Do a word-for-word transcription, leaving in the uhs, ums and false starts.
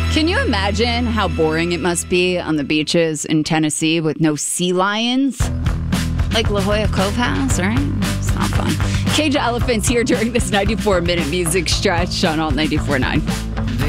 Can you imagine how boring it must be on the beaches in Tennessee with no sea lions? Like La Jolla Cove has, right? It's not fun. Cage Elephants here during this ninety-four minute music stretch on Alt ninety-four point nine.